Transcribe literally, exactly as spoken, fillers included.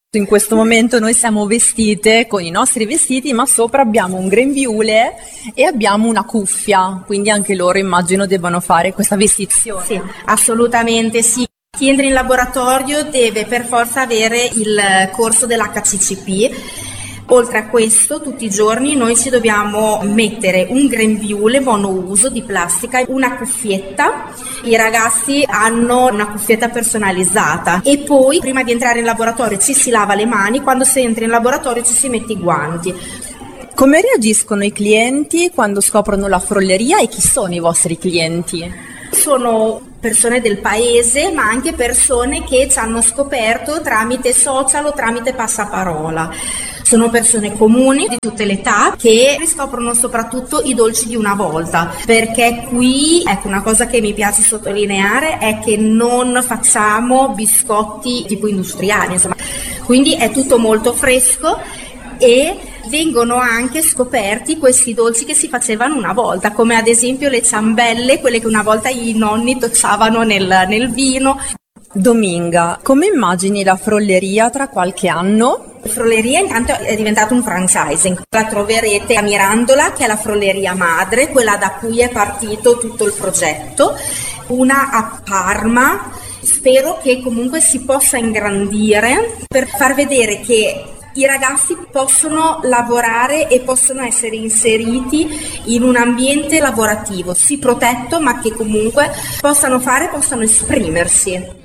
In questo momento noi siamo vestite con i nostri vestiti, ma sopra abbiamo un grembiule e abbiamo una cuffia, quindi anche loro immagino debbano fare questa vestizione. Sì, assolutamente sì. Chi entra in laboratorio deve per forza avere il corso dell'H C C P. Oltre a questo, tutti i giorni noi ci dobbiamo mettere un grembiule monouso di plastica, una cuffietta. I ragazzi hanno una cuffietta personalizzata e poi prima di entrare in laboratorio ci si lava le mani, quando si entra in laboratorio ci si mette i guanti. Come reagiscono i clienti quando scoprono la frolleria e chi sono i vostri clienti? Sono persone del paese, ma anche persone che ci hanno scoperto tramite social o tramite passaparola. Sono persone comuni di tutte le età che riscoprono soprattutto i dolci di una volta, perché qui, ecco, una cosa che mi piace sottolineare è che non facciamo biscotti tipo industriali, insomma. Quindi è tutto molto fresco e vengono anche scoperti questi dolci che si facevano una volta, come ad esempio le ciambelle, quelle che una volta i nonni toccavano nel, nel vino. Dominga, come immagini la frolleria tra qualche anno? La frolleria intanto è diventato un franchising, la troverete a Mirandola, che è la frolleria madre, quella da cui è partito tutto il progetto, una a Parma. Spero che comunque si possa ingrandire per far vedere che i ragazzi possono lavorare e possono essere inseriti in un ambiente lavorativo, sì protetto, ma che comunque possano fare, possano esprimersi.